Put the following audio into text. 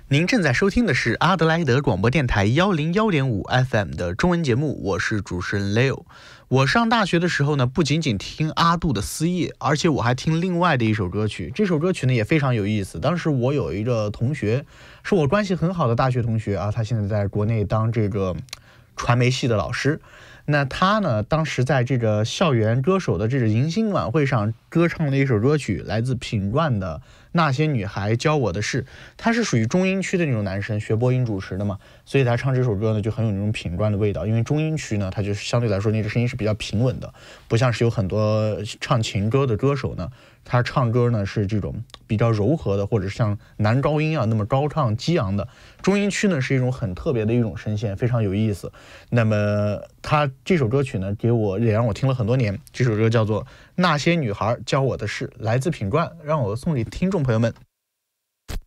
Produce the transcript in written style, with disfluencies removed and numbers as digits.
您正在收听的是阿德莱德广播电台101.5 FM 的中文节目，我是主持人 Leo。我上大学的时候呢，不仅仅听阿杜的《思夜》，而且我还听另外的一首歌曲。这首歌曲呢也非常有意思。当时我有一个同学，是我关系很好的大学同学啊，他现在在国内当这个传媒系的老师。那他呢，当时在这个校园歌手的这个迎新晚会上歌唱了一首歌曲，来自品冠的《那些女孩教我的事》。他是属于中音区的那种男生，学播音主持的嘛，所以他唱这首歌呢就很有那种品冠的味道。因为中音区呢，他就相对来说那个声音是比较平稳的，不像是有很多唱情歌的歌手呢，他唱歌呢是这种比较柔和的，或者像男高音啊那么高唱激昂的。中音区呢是一种很特别的一种声线，非常有意思。那么他这首歌曲呢也让我听了很多年。这首歌叫做《那些女孩教我的事》，来自品冠，让我送给听众朋友们。